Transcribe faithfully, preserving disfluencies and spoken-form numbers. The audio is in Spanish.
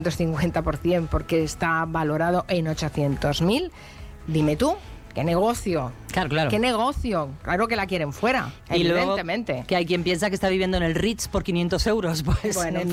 cincuenta por ciento porque está valorado en ochocientos mil. Dime tú, ¿qué negocio? Claro, claro. ¿Qué negocio? Claro que la quieren fuera, y evidentemente. Luego, que hay quien piensa que está viviendo en el Ritz por quinientos euros. Pues bueno,